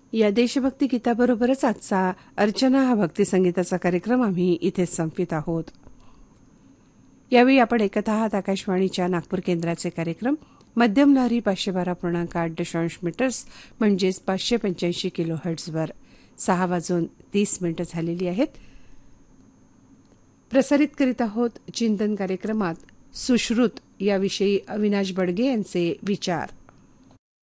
या देशभक्ती गीताबरोबरच आजचा अर्चना हा भक्तिसंगीताचा कार्यक्रम आम्ही इथेच संपवित आहोत. यावेळी आपण ऐकत आहात आकाशवाणीच्या नागपूर केंद्राचे कार्यक्रम. मध्यम लहरी 512.8 मीटर्स म्हणजेच 585 किलो हर्ट्झवर 6:30 झालेली आहेत. प्रसारित करीत आहोत चिंतन कार्यक्रमात सुश्रुत याविषयी अविनाश बडगे यांचे विचार.